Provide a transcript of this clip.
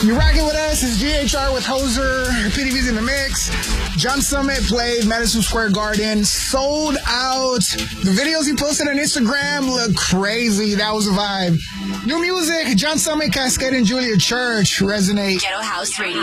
You're rocking with us. It's GHR with Hoser. PDV's in the mix. John Summit played Madison Square Garden. Sold out. The videos he posted on Instagram look crazy. That was a vibe. New music. John Summit, Cascade, and Julia Church resonate. Ghetto House Radio.